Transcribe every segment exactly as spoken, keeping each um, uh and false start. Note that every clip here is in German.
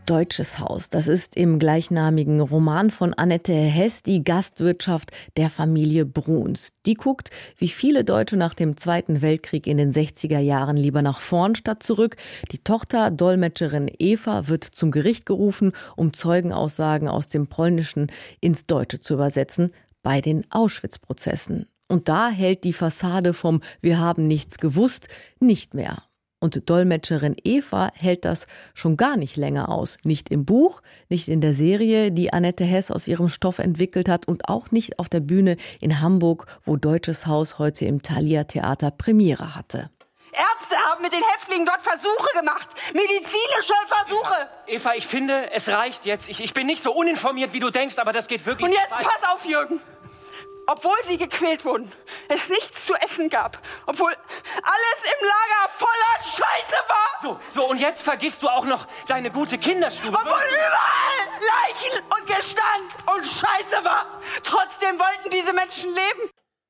Deutsches Haus. Das ist im gleichnamigen Roman von Annette Hess die Gastwirtschaft der Familie Bruns. Die guckt, wie viele Deutsche nach dem Zweiten Weltkrieg in den sechziger Jahren lieber nach vorn statt zurück. Die Tochter, Dolmetscherin Eva, wird zum Gericht gerufen, um Zeugenaussagen aus dem Polnischen ins Deutsche zu übersetzen, bei den Auschwitz-Prozessen. Und da hält die Fassade vom „Wir haben nichts gewusst" nicht mehr. Und Dolmetscherin Eva hält das schon gar nicht länger aus. Nicht im Buch, nicht in der Serie, die Annette Hess aus ihrem Stoff entwickelt hat und auch nicht auf der Bühne in Hamburg, wo Deutsches Haus heute im Thalia Theater Premiere hatte. Ärzte haben mit den Häftlingen dort Versuche gemacht. Medizinische Versuche. Eva, Eva, ich finde, es reicht jetzt. Ich, ich bin nicht so uninformiert, wie du denkst, aber das geht wirklich Und jetzt weit. pass auf, Jürgen. Obwohl sie gequält wurden, es nichts zu essen gab, obwohl alles im Lager voller Scheiße war. So, so, und jetzt vergisst du auch noch deine gute Kinderstube. Obwohl überall Leichen und Gestank und Scheiße war. Trotzdem wollten diese Menschen leben.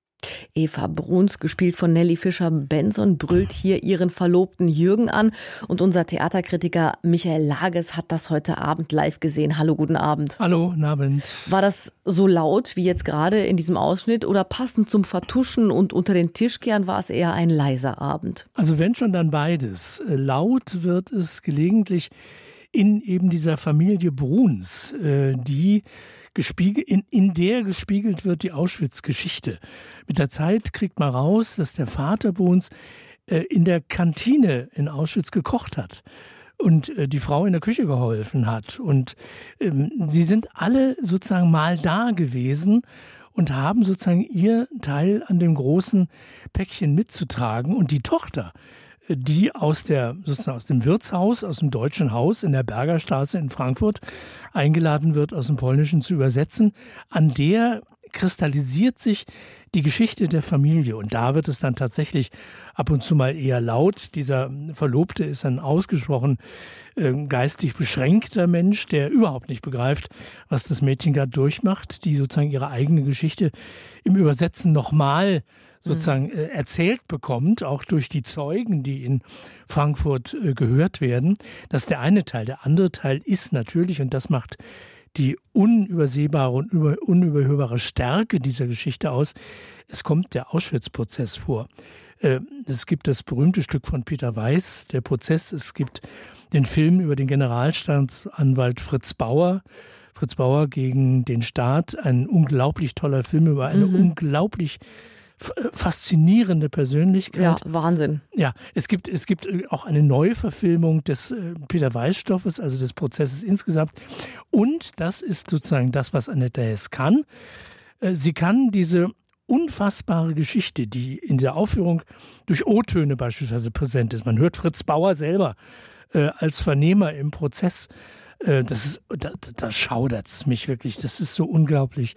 Eva Bruns, gespielt von Nelly Fischer-Benson, brüllt hier ihren Verlobten Jürgen an. Und unser Theaterkritiker Michael Lages hat das heute Abend live gesehen. Hallo, guten Abend. Hallo, guten Abend. War das so laut wie jetzt gerade in diesem Ausschnitt oder passend zum Vertuschen und unter den Tisch kehren war es eher ein leiser Abend? Also wenn schon, dann beides. Laut wird es gelegentlich in eben dieser Familie Bruns, die gespiegelt, in, in der gespiegelt wird die Auschwitz-Geschichte. Mit der Zeit kriegt man raus, dass der Vater Bruns äh, in der Kantine in Auschwitz gekocht hat und äh, die Frau in der Küche geholfen hat. Und ähm, sie sind alle sozusagen mal da gewesen und haben sozusagen ihr Teil an dem großen Päckchen mitzutragen. Und die Tochter, die aus der sozusagen aus dem Wirtshaus, aus dem Deutschen Haus in der Bergerstraße in Frankfurt eingeladen wird, aus dem Polnischen zu übersetzen, an der kristallisiert sich die Geschichte der Familie. Und da wird es dann tatsächlich ab und zu mal eher laut. Dieser Verlobte ist ein ausgesprochen äh, geistig beschränkter Mensch, der überhaupt nicht begreift, was das Mädchen gerade durchmacht, die sozusagen ihre eigene Geschichte im Übersetzen nochmal sozusagen äh, erzählt bekommt, auch durch die Zeugen, die in Frankfurt äh, gehört werden. Das ist der eine Teil. Der andere Teil ist natürlich, und das macht die unübersehbare und über, unüberhörbare Stärke dieser Geschichte aus, es kommt der Auschwitz-Prozess vor. Äh, es gibt das berühmte Stück von Peter Weiß, der Prozess. Es gibt den Film über den Generalstaatsanwalt Fritz Bauer, Fritz Bauer gegen den Staat, ein unglaublich toller Film über eine mhm. unglaublich faszinierende Persönlichkeit. Ja, Wahnsinn. Ja, es gibt, es gibt auch eine Neuverfilmung des äh, Peter Weiß-Stoffes, also des Prozesses insgesamt. Und das ist sozusagen das, was Annette Hess kann. Äh, sie kann diese unfassbare Geschichte, die in der Aufführung durch O-Töne beispielsweise präsent ist. Man hört Fritz Bauer selber äh, als Vernehmer im Prozess. Das ist, da, da schaudert's mich wirklich. Das ist so unglaublich.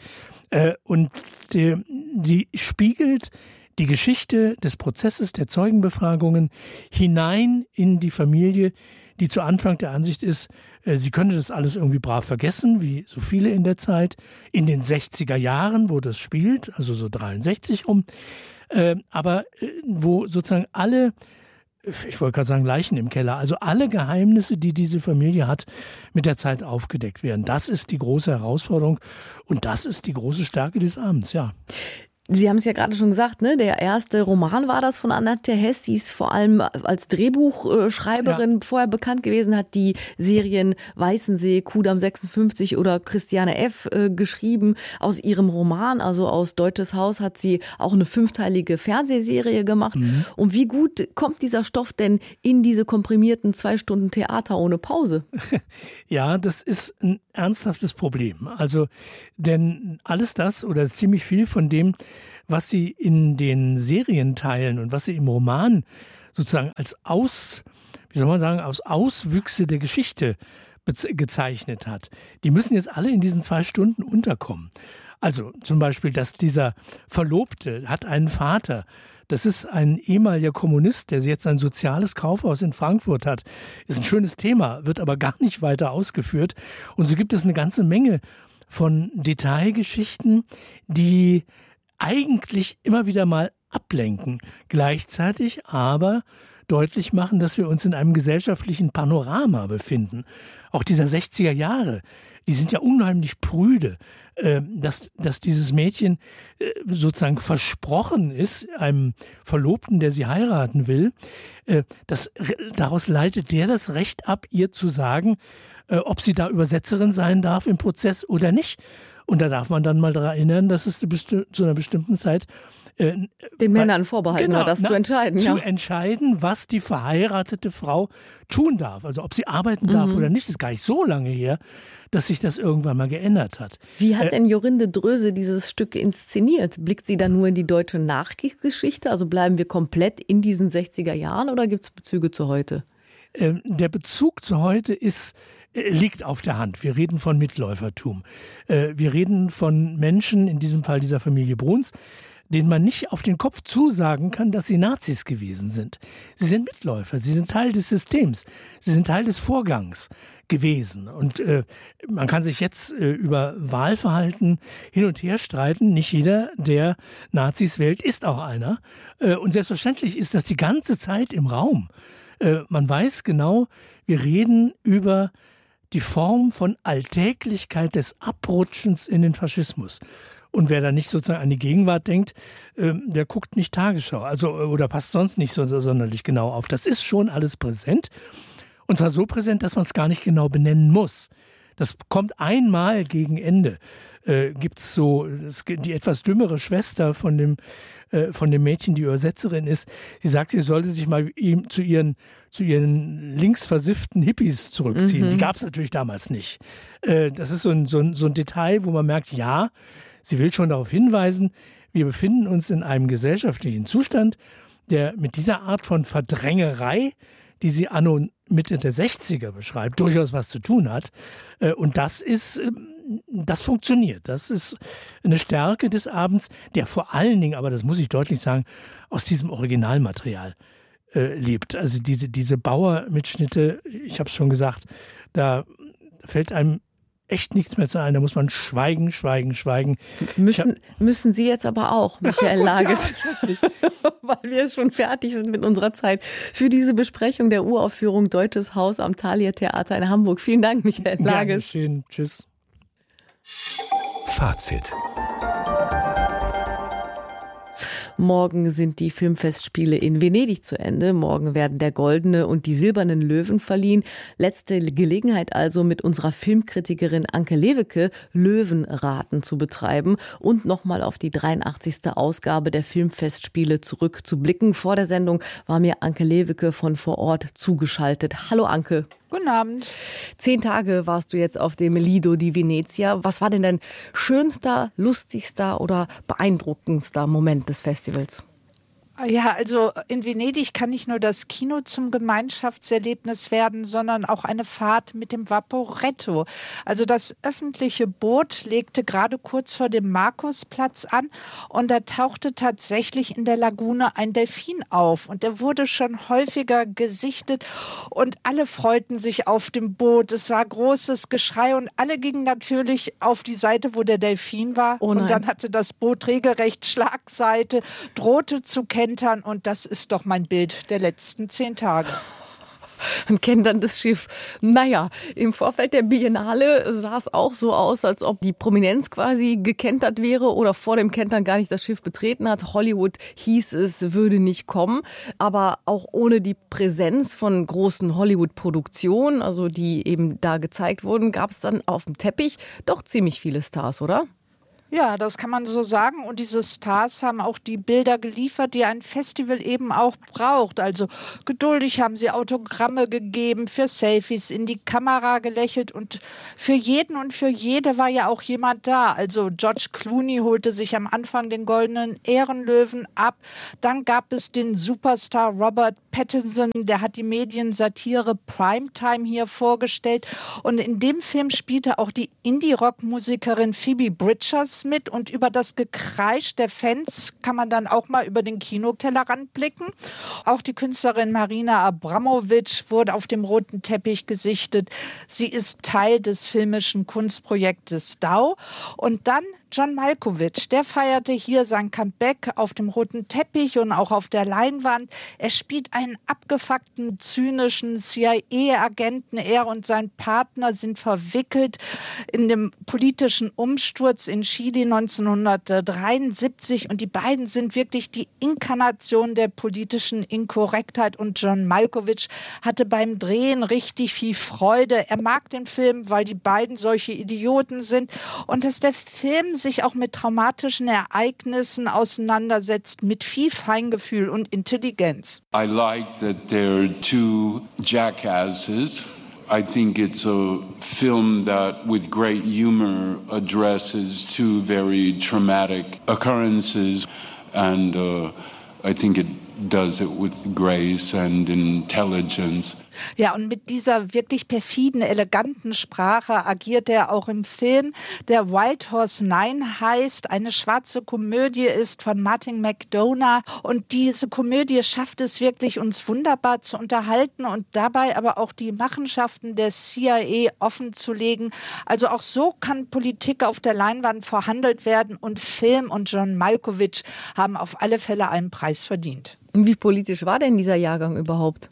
Und die, die spiegelt die Geschichte des Prozesses der Zeugenbefragungen hinein in die Familie, die zu Anfang der Ansicht ist, sie könnte das alles irgendwie brav vergessen, wie so viele in der Zeit, in den sechziger Jahren, wo das spielt, also so dreiundsechzig rum, aber wo sozusagen alle, ich wollte gerade sagen, Leichen im Keller. Also alle Geheimnisse, die diese Familie hat, mit der Zeit aufgedeckt werden. Das ist die große Herausforderung und das ist die große Stärke des Abends, ja. Sie haben es ja gerade schon gesagt, ne? Der erste Roman war das von Annette Hess. Sie ist vor allem als Drehbuchschreiberin ja. vorher bekannt gewesen, hat die Serien Weißensee, Kudamm sechsundfünfzig oder Christiane F. Äh, geschrieben. Aus ihrem Roman, also aus Deutsches Haus, hat sie auch eine fünfteilige Fernsehserie gemacht. Mhm. Und wie gut kommt dieser Stoff denn in diese komprimierten zwei Stunden Theater ohne Pause? Ja, das ist ein ernsthaftes Problem. Also, denn alles das oder ziemlich viel von dem, was sie in den Serien teilen und was sie im Roman sozusagen als Aus, wie soll man sagen, aus Auswüchse der Geschichte gezeichnet hat, die müssen jetzt alle in diesen zwei Stunden unterkommen. Also zum Beispiel, dass dieser Verlobte hat einen Vater, das ist ein ehemaliger Kommunist, der jetzt ein soziales Kaufhaus in Frankfurt hat. Ist ein schönes Thema, wird aber gar nicht weiter ausgeführt. Und so gibt es eine ganze Menge von Detailgeschichten, die eigentlich immer wieder mal ablenken. Gleichzeitig aber deutlich machen, dass wir uns in einem gesellschaftlichen Panorama befinden. Auch dieser sechziger Jahre, die sind ja unheimlich prüde, dass, dass dieses Mädchen sozusagen versprochen ist, einem Verlobten, der sie heiraten will, das, daraus leitet der das Recht ab, ihr zu sagen, ob sie da Übersetzerin sein darf im Prozess oder nicht. Und da darf man dann mal daran erinnern, dass es zu einer bestimmten Zeit äh, den Männern vorbehalten genau, war, das na, zu entscheiden. Zu ja. entscheiden, was die verheiratete Frau tun darf. Also ob sie arbeiten darf mhm. oder nicht, ist gar nicht so lange her, dass sich das irgendwann mal geändert hat. Wie hat äh, denn Jorinde Dröse dieses Stück inszeniert? Blickt sie da nur in die deutsche Nachkriegsgeschichte? Also bleiben wir komplett in diesen sechziger Jahren oder gibt es Bezüge zu heute? Äh, der Bezug zu heute ist liegt auf der Hand. Wir reden von Mitläufertum. Wir reden von Menschen, in diesem Fall dieser Familie Bruns, denen man nicht auf den Kopf zusagen kann, dass sie Nazis gewesen sind. Sie sind Mitläufer, sie sind Teil des Systems, sie sind Teil des Vorgangs gewesen. Und äh, man kann sich jetzt äh, über Wahlverhalten hin und her streiten. Nicht jeder, der Nazis wählt, ist auch einer. Äh, und selbstverständlich ist das die ganze Zeit im Raum. Äh, man weiß genau, wir reden über die Form von Alltäglichkeit des Abrutschens in den Faschismus. Und wer da nicht sozusagen an die Gegenwart denkt, äh, der guckt nicht Tagesschau, also oder passt sonst nicht so, so sonderlich genau auf. Das ist schon alles präsent. Und zwar so präsent, dass man es gar nicht genau benennen muss. Das kommt einmal gegen Ende. Äh, gibt's so das, die etwas dümmere Schwester von dem äh, von dem Mädchen, die Übersetzerin ist. Sie sagt, sie sollte sich mal ihm zu ihren zu ihren linksversifften Hippies zurückziehen. Mhm. Die gab es natürlich damals nicht. Äh, das ist so ein, so, ein, so ein Detail, wo man merkt, ja, sie will schon darauf hinweisen, wir befinden uns in einem gesellschaftlichen Zustand, der mit dieser Art von Verdrängerei, die sie anno Mitte der sechziger beschreibt, durchaus was zu tun hat. Äh, und das ist, äh, das funktioniert. Das ist eine Stärke des Abends, der vor allen Dingen, aber das muss ich deutlich sagen, aus diesem Originalmaterial äh, lebt. Also diese, diese Bauer-Mitschnitte, ich habe es schon gesagt, da fällt einem echt nichts mehr zu ein. Da muss man schweigen, schweigen, schweigen. Müssen, hab, müssen Sie jetzt aber auch, Michael Lages, ja, weil wir schon fertig sind mit unserer Zeit, für diese Besprechung der Uraufführung Deutsches Haus am Thalia Theater in Hamburg. Vielen Dank, Michael Lages. Gerne, schön. Tschüss. Fazit. Morgen sind die Filmfestspiele in Venedig zu Ende. Morgen werden der Goldene und die Silbernen Löwen verliehen. Letzte Gelegenheit also, mit unserer Filmkritikerin Anke Lewicke Löwenraten zu betreiben und nochmal auf die dreiundachtzigste Ausgabe der Filmfestspiele zurückzublicken. Vor der Sendung war mir Anke Lewicke von vor Ort zugeschaltet. Hallo Anke. Guten Abend. Zehn Tage warst du jetzt auf dem Lido di Venezia. Was war denn dein schönster, lustigster oder beeindruckendster Moment des Festivals? Ja, also in Venedig kann nicht nur das Kino zum Gemeinschaftserlebnis werden, sondern auch eine Fahrt mit dem Vaporetto. Also das öffentliche Boot legte gerade kurz vor dem Markusplatz an und da tauchte tatsächlich in der Lagune ein Delfin auf. Und der wurde schon häufiger gesichtet und alle freuten sich auf dem Boot. Es war großes Geschrei und alle gingen natürlich auf die Seite, wo der Delfin war. Oh nein. Und dann hatte das Boot regelrecht Schlagseite, drohte zu kentern. Und das ist doch mein Bild der letzten zehn Tage. Und kentern das Schiff. Naja, im Vorfeld der Biennale sah es auch so aus, als ob die Prominenz quasi gekentert wäre oder vor dem Kentern gar nicht das Schiff betreten hat. Hollywood hieß es, würde nicht kommen. Aber auch ohne die Präsenz von großen Hollywood-Produktionen, also die eben da gezeigt wurden, gab es dann auf dem Teppich doch ziemlich viele Stars, oder? Ja, das kann man so sagen. Und diese Stars haben auch die Bilder geliefert, die ein Festival eben auch braucht. Also geduldig haben sie Autogramme gegeben, für Selfies in die Kamera gelächelt. Und für jeden und für jede war ja auch jemand da. Also George Clooney holte sich am Anfang den goldenen Ehrenlöwen ab. Dann gab es den Superstar Robert Pattinson, der hat die Mediensatire Primetime hier vorgestellt. Und in dem Film spielte auch die Indie-Rock-Musikerin Phoebe Bridgers mit und über das Gekreisch der Fans kann man dann auch mal über den Kinotellerrand blicken. Auch die Künstlerin Marina Abramovic wurde auf dem roten Teppich gesichtet. Sie ist Teil des filmischen Kunstprojektes D A O. Und dann John Malkovich, der feierte hier sein Comeback auf dem roten Teppich und auch auf der Leinwand. Er spielt einen abgefuckten, zynischen C I A-Agenten. Er und sein Partner sind verwickelt in dem politischen Umsturz in Chile neunzehnhundertdreiundsiebzig. Und die beiden sind wirklich die Inkarnation der politischen Inkorrektheit. Und John Malkovich hatte beim Drehen richtig viel Freude. Er mag den Film, weil die beiden solche Idioten sind. Und dass der Film sich auch mit traumatischen Ereignissen auseinandersetzt, mit viel Feingefühl und Intelligenz. I like that they're two jackasses. I think it's a film that, with great humor, addresses two very traumatic occurrences, and uh, I think it does it with grace and intelligence. Ja, und mit dieser wirklich perfiden, eleganten Sprache agiert er auch im Film, der Wild Horse Nine heißt, eine schwarze Komödie ist von Martin McDonagh. Und diese Komödie schafft es wirklich, uns wunderbar zu unterhalten und dabei aber auch die Machenschaften der C I A offenzulegen. Also auch so kann Politik auf der Leinwand verhandelt werden und Film und John Malkovich haben auf alle Fälle einen Preis verdient. Wie politisch war denn dieser Jahrgang überhaupt?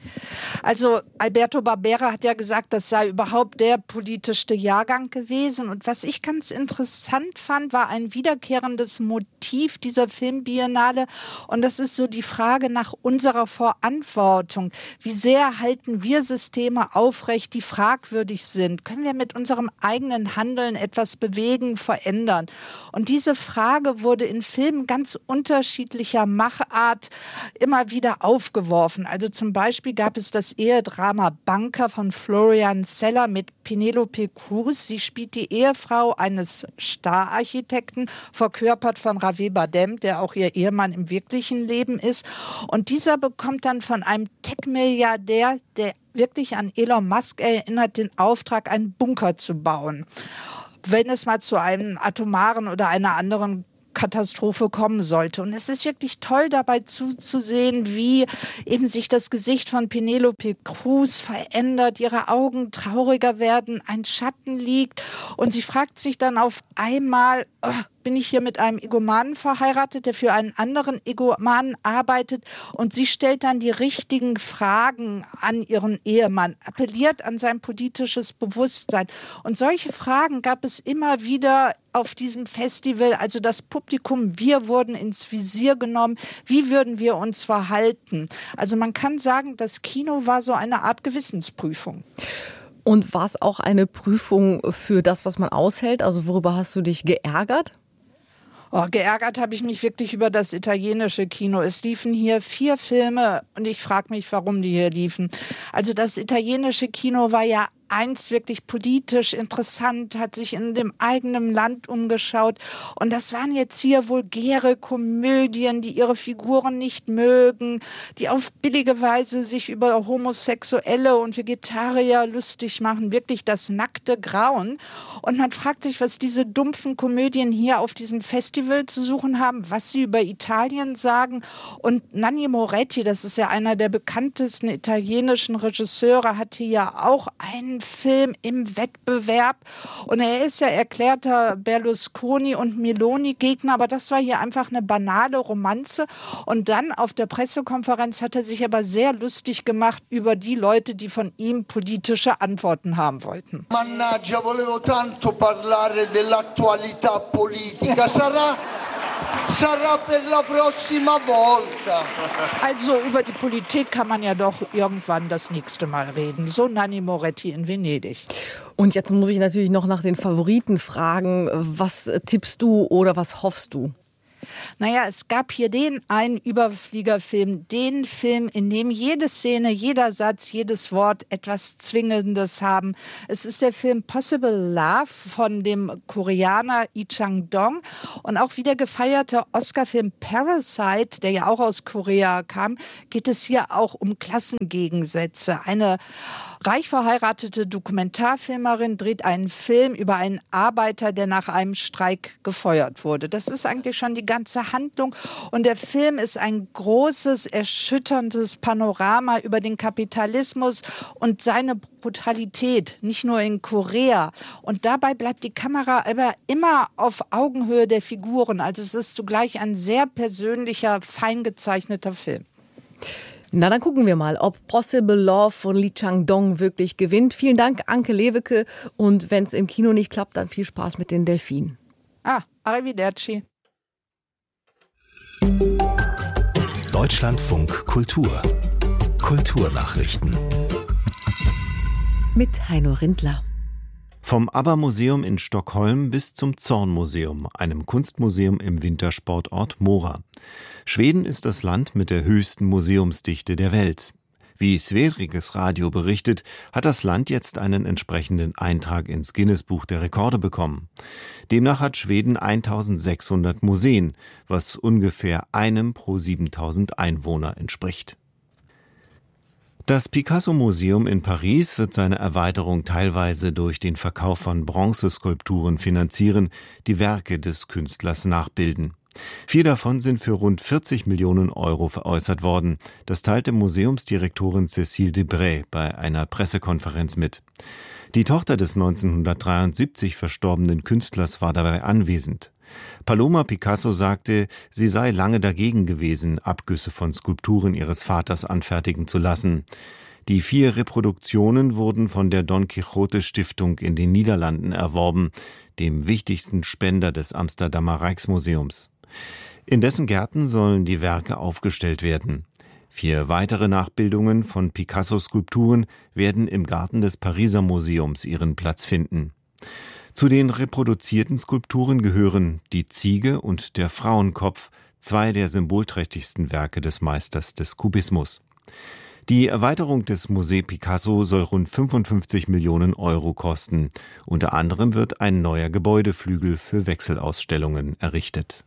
Also Alberto Barbera hat ja gesagt, das sei überhaupt der politischste Jahrgang gewesen. Und was ich ganz interessant fand, war ein wiederkehrendes Motiv dieser Filmbiennale. Und das ist so die Frage nach unserer Verantwortung. Wie sehr halten wir Systeme aufrecht, die fragwürdig sind? Können wir mit unserem eigenen Handeln etwas bewegen, verändern? Und diese Frage wurde in Filmen ganz unterschiedlicher Machart immer wieder aufgeworfen. Also zum Beispiel gab es das Ehedrama Banker von Florian Zeller mit Penelope Cruz. Sie spielt die Ehefrau eines Stararchitekten, verkörpert von Javier Bardem, der auch ihr Ehemann im wirklichen Leben ist. Und dieser bekommt dann von einem Tech-Milliardär, der wirklich an Elon Musk erinnert, den Auftrag, einen Bunker zu bauen, wenn es mal zu einem atomaren oder einer anderen Katastrophe kommen sollte. Und es ist wirklich toll dabei zuzusehen, wie eben sich das Gesicht von Penelope Cruz verändert, ihre Augen trauriger werden, ein Schatten liegt und sie fragt sich dann auf einmal, oh, bin ich hier mit einem Egomanen verheiratet, der für einen anderen Egomanen arbeitet, und sie stellt dann die richtigen Fragen an ihren Ehemann, appelliert an sein politisches Bewusstsein. Und solche Fragen gab es immer wieder auf diesem Festival, also das Publikum, wir wurden ins Visier genommen, wie würden wir uns verhalten? Also man kann sagen, das Kino war so eine Art Gewissensprüfung. Und war es auch eine Prüfung für das, was man aushält? Also worüber hast du dich geärgert? Oh, geärgert habe ich mich wirklich über das italienische Kino. Es liefen hier vier Filme und ich frage mich, warum die hier liefen. Also das italienische Kino war ja einst wirklich politisch interessant, hat sich in dem eigenen Land umgeschaut. Und das waren jetzt hier vulgäre Komödien, die ihre Figuren nicht mögen, die auf billige Weise sich über Homosexuelle und Vegetarier lustig machen. Wirklich das nackte Grauen. Und man fragt sich, was diese dumpfen Komödien hier auf diesem Festival zu suchen haben, was sie über Italien sagen. Und Nanni Moretti, das ist ja einer der bekanntesten italienischen Regisseure, hat hier ja auch einen Film im Wettbewerb. Und er ist ja erklärter Berlusconi- und Meloni-Gegner, aber das war hier einfach eine banale Romanze. Und dann auf der Pressekonferenz hat er sich aber sehr lustig gemacht über die Leute, die von ihm politische Antworten haben wollten. Mannaggia, volevo tanto parlare dell'attualità politica. Sarà Sarà per la prossima volta. Also über die Politik kann man ja doch irgendwann das nächste Mal reden. So Nanni Moretti in Venedig. Und jetzt muss ich natürlich noch nach den Favoriten fragen. Was tippst du oder was hoffst du? Naja, es gab hier den einen Überfliegerfilm, den Film, in dem jede Szene, jeder Satz, jedes Wort etwas Zwingendes haben. Es ist der Film Possible Love von dem Koreaner Lee Chang-dong und auch wie der gefeierte Oscar-Film Parasite, der ja auch aus Korea kam, geht es hier auch um Klassengegensätze. Eine Reich verheiratete Dokumentarfilmerin dreht einen Film über einen Arbeiter, der nach einem Streik gefeuert wurde. Das ist eigentlich schon die ganze Handlung. Und der Film ist ein großes, erschütterndes Panorama über den Kapitalismus und seine Brutalität, nicht nur in Korea. Und dabei bleibt die Kamera aber immer auf Augenhöhe der Figuren. Also es ist zugleich ein sehr persönlicher, fein gezeichneter Film. Na, dann gucken wir mal, ob Possible Love von Lee Chang-dong wirklich gewinnt. Vielen Dank, Anke Lewicke. Und wenn es im Kino nicht klappt, dann viel Spaß mit den Delfinen. Ah, arrivederci. Deutschlandfunk Kultur. Kulturnachrichten. Mit Heino Rindler. Vom ABBA-Museum in Stockholm bis zum Zorn-Museum, einem Kunstmuseum im Wintersportort Mora. Schweden ist das Land mit der höchsten Museumsdichte der Welt. Wie Sveriges Radio berichtet, hat das Land jetzt einen entsprechenden Eintrag ins Guinness-Buch der Rekorde bekommen. Demnach hat Schweden eintausendsechshundert Museen, was ungefähr einem pro siebentausend Einwohner entspricht. Das Picasso-Museum in Paris wird seine Erweiterung teilweise durch den Verkauf von Bronzeskulpturen finanzieren, die Werke des Künstlers nachbilden. Vier davon sind für rund vierzig Millionen Euro veräußert worden. Das teilte Museumsdirektorin Cécile Debray bei einer Pressekonferenz mit. Die Tochter des neunzehnhundertdreiundsiebzig verstorbenen Künstlers war dabei anwesend. Paloma Picasso sagte, sie sei lange dagegen gewesen, Abgüsse von Skulpturen ihres Vaters anfertigen zu lassen. Die vier Reproduktionen wurden von der Don Quixote Stiftung in den Niederlanden erworben, dem wichtigsten Spender des Amsterdamer Rijksmuseums. In dessen Gärten sollen die Werke aufgestellt werden. Vier weitere Nachbildungen von Picasso-Skulpturen werden im Garten des Pariser Museums ihren Platz finden. Zu den reproduzierten Skulpturen gehören die Ziege und der Frauenkopf, zwei der symbolträchtigsten Werke des Meisters des Kubismus. Die Erweiterung des Musée Picasso soll rund fünfundfünfzig Millionen Euro kosten. Unter anderem wird ein neuer Gebäudeflügel für Wechselausstellungen errichtet.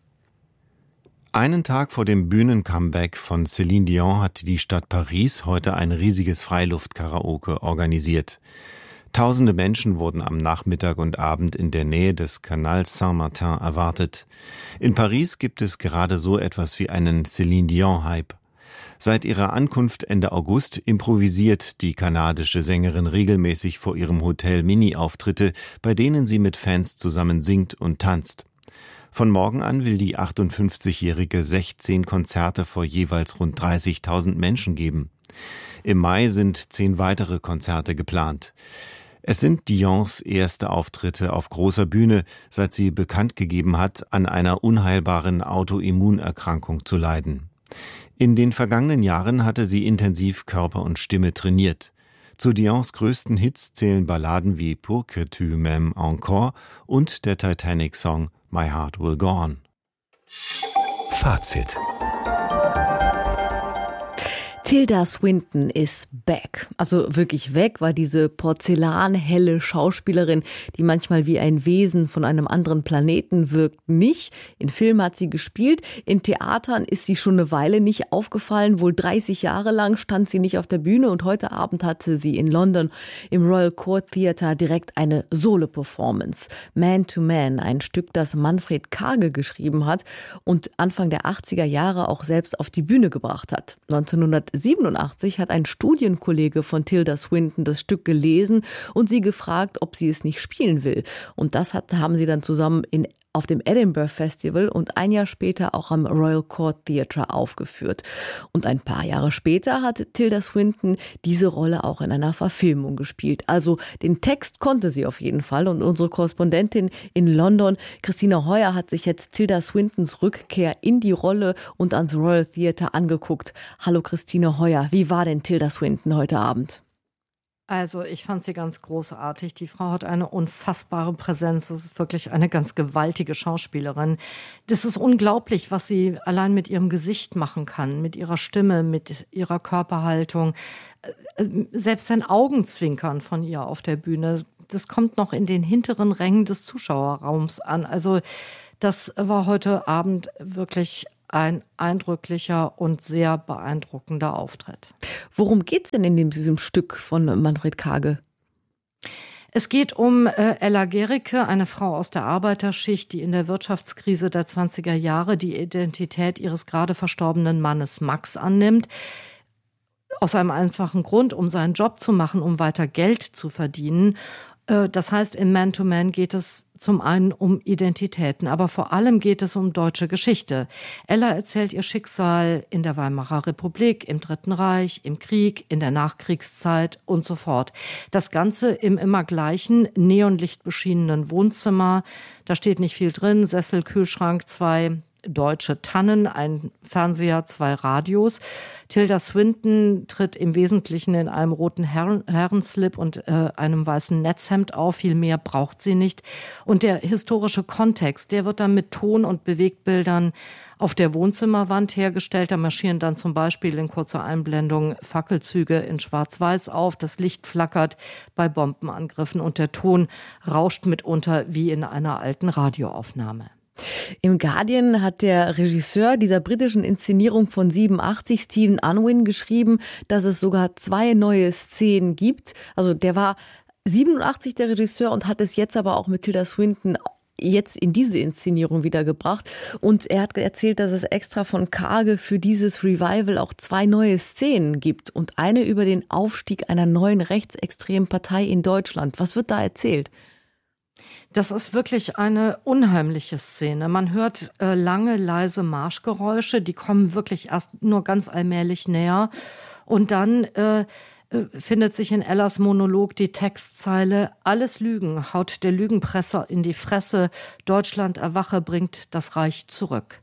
Einen Tag vor dem Bühnencomeback von Céline Dion hat die Stadt Paris heute ein riesiges Freiluftkaraoke organisiert. Tausende Menschen wurden am Nachmittag und Abend in der Nähe des Canal Saint-Martin erwartet. In Paris gibt es gerade so etwas wie einen Céline Dion-Hype. Seit ihrer Ankunft Ende August improvisiert die kanadische Sängerin regelmäßig vor ihrem Hotel Mini-Auftritte, bei denen sie mit Fans zusammen singt und tanzt. Von morgen an will die achtundfünfzigjährige sechzehn Konzerte vor jeweils rund dreißigtausend Menschen geben. Im Mai sind zehn weitere Konzerte geplant. Es sind Dions erste Auftritte auf großer Bühne, seit sie bekannt gegeben hat, an einer unheilbaren Autoimmunerkrankung zu leiden. In den vergangenen Jahren hatte sie intensiv Körper und Stimme trainiert. Zu Dions größten Hits zählen Balladen wie Pour que tu m'aimes encore und der Titanic-Song My Heart Will Go On. Fazit. Tilda Swinton ist back. Also wirklich weg war diese porzellanhelle Schauspielerin, die manchmal wie ein Wesen von einem anderen Planeten wirkt, nicht. In Filmen hat sie gespielt, in Theatern ist sie schon eine Weile nicht aufgefallen. Wohl dreißig Jahre lang stand sie nicht auf der Bühne und heute Abend hatte sie in London im Royal Court Theatre direkt eine Solo-Performance. Man to Man, ein Stück, das Manfred Karge geschrieben hat und Anfang der achtziger Jahre auch selbst auf die Bühne gebracht hat. neunzehnhundertsiebenundachtzig hat ein Studienkollege von Tilda Swinton das Stück gelesen und sie gefragt, ob sie es nicht spielen will. Und das hat, haben sie dann zusammen in auf dem Edinburgh Festival und ein Jahr später auch am Royal Court Theatre aufgeführt. Und ein paar Jahre später hat Tilda Swinton diese Rolle auch in einer Verfilmung gespielt. Also den Text konnte sie auf jeden Fall. Und unsere Korrespondentin in London, Christine Heuer, hat sich jetzt Tilda Swintons Rückkehr in die Rolle und ans Royal Theatre angeguckt. Hallo Christine Heuer, wie war denn Tilda Swinton heute Abend? Also ich fand sie ganz großartig. Die Frau hat eine unfassbare Präsenz. Das ist wirklich eine ganz gewaltige Schauspielerin. Das ist unglaublich, was sie allein mit ihrem Gesicht machen kann, mit ihrer Stimme, mit ihrer Körperhaltung. Selbst ein Augenzwinkern von ihr auf der Bühne, das kommt noch in den hinteren Rängen des Zuschauerraums an. Also das war heute Abend wirklich ein eindrücklicher und sehr beeindruckender Auftritt. Worum geht es denn in diesem Stück von Manfred Karge? Es geht um äh, Ella Gericke, eine Frau aus der Arbeiterschicht, die in der Wirtschaftskrise der zwanziger Jahre die Identität ihres gerade verstorbenen Mannes Max annimmt. Aus einem einfachen Grund, um seinen Job zu machen, um weiter Geld zu verdienen. Äh, das heißt, in Man to Man geht es zum einen um Identitäten, aber vor allem geht es um deutsche Geschichte. Ella erzählt ihr Schicksal in der Weimarer Republik, im Dritten Reich, im Krieg, in der Nachkriegszeit und so fort. Das Ganze im immer gleichen, neonlichtbeschienenen Wohnzimmer. Da steht nicht viel drin, Sessel, Kühlschrank, zwei deutsche Tannen, ein Fernseher, zwei Radios. Tilda Swinton tritt im Wesentlichen in einem roten Herren- Herrenslip und äh, einem weißen Netzhemd auf. Viel mehr braucht sie nicht. Und der historische Kontext, der wird dann mit Ton- und Bewegtbildern auf der Wohnzimmerwand hergestellt. Da marschieren dann zum Beispiel in kurzer Einblendung Fackelzüge in Schwarz-Weiß auf. Das Licht flackert bei Bombenangriffen und der Ton rauscht mitunter wie in einer alten Radioaufnahme. Im Guardian hat der Regisseur dieser britischen Inszenierung von siebenundachtzig, Stephen Unwin, geschrieben, dass es sogar zwei neue Szenen gibt. Also der war siebenundachtzig der Regisseur und hat es jetzt aber auch mit Tilda Swinton jetzt in diese Inszenierung wiedergebracht. Und er hat erzählt, dass es extra von Karge für dieses Revival auch zwei neue Szenen gibt und eine über den Aufstieg einer neuen rechtsextremen Partei in Deutschland. Was wird da erzählt? Das ist wirklich eine unheimliche Szene. Man hört äh, lange, leise Marschgeräusche, die kommen wirklich erst nur ganz allmählich näher. Und dann äh, äh, findet sich in Ellas Monolog die Textzeile: Alles Lügen, haut der Lügenpresser in die Fresse, Deutschland erwache, bringt das Reich zurück.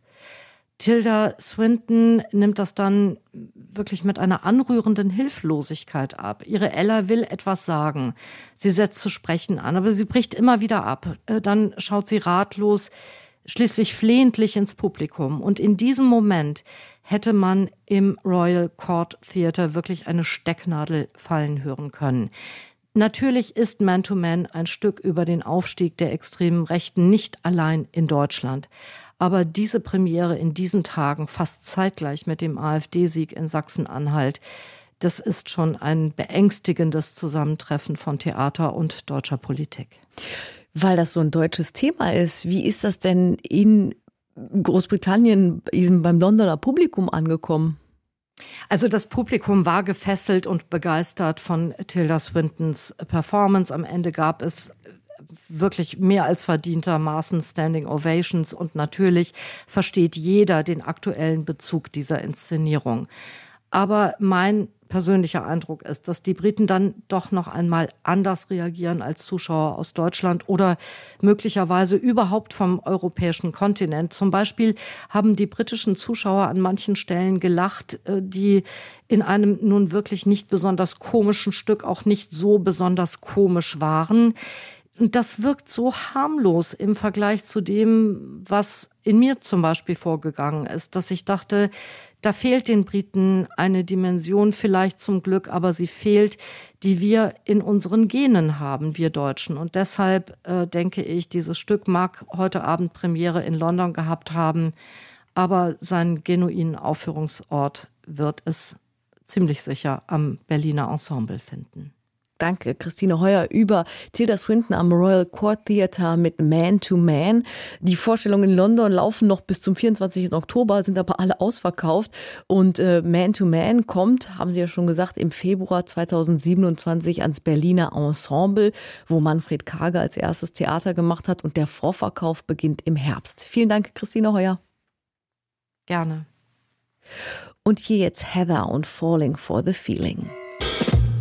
Tilda Swinton nimmt das dann wirklich mit einer anrührenden Hilflosigkeit ab. Ihre Ella will etwas sagen. Sie setzt zu sprechen an, aber sie bricht immer wieder ab. Dann schaut sie ratlos, schließlich flehentlich ins Publikum. Und in diesem Moment hätte man im Royal Court Theatre wirklich eine Stecknadel fallen hören können. Natürlich ist Man to Man ein Stück über den Aufstieg der extremen Rechten, nicht allein in Deutschland. Aber diese Premiere in diesen Tagen, fast zeitgleich mit dem AfD-Sieg in Sachsen-Anhalt, das ist schon ein beängstigendes Zusammentreffen von Theater und deutscher Politik. Weil das so ein deutsches Thema ist, wie ist das denn in Großbritannien beim Londoner Publikum angekommen? Also das Publikum war gefesselt und begeistert von Tilda Swintons Performance. Am Ende gab es wirklich mehr als verdientermaßen Standing Ovations und natürlich versteht jeder den aktuellen Bezug dieser Inszenierung. Aber mein persönlicher Eindruck ist, dass die Briten dann doch noch einmal anders reagieren als Zuschauer aus Deutschland oder möglicherweise überhaupt vom europäischen Kontinent. Zum Beispiel haben die britischen Zuschauer an manchen Stellen gelacht, die in einem nun wirklich nicht besonders komischen Stück auch nicht so besonders komisch waren. Und das wirkt so harmlos im Vergleich zu dem, was in mir zum Beispiel vorgegangen ist, dass ich dachte, da fehlt den Briten eine Dimension, vielleicht zum Glück, aber sie fehlt, die wir in unseren Genen haben, wir Deutschen. Und deshalb äh, denke ich, dieses Stück mag heute Abend Premiere in London gehabt haben, aber seinen genuinen Aufführungsort wird es ziemlich sicher am Berliner Ensemble finden. Danke, Christine Heuer über Tilda Swinton am Royal Court Theatre mit Man to Man. Die Vorstellungen in London laufen noch bis zum vierundzwanzigsten Oktober, sind aber alle ausverkauft. Und äh, Man to Man kommt, haben Sie ja schon gesagt, im Februar zweitausendsiebenundzwanzig ans Berliner Ensemble, wo Manfred Karge als erstes Theater gemacht hat. Und der Vorverkauf beginnt im Herbst. Vielen Dank, Christine Heuer. Gerne. Und hier jetzt Heather und Falling for the Feeling.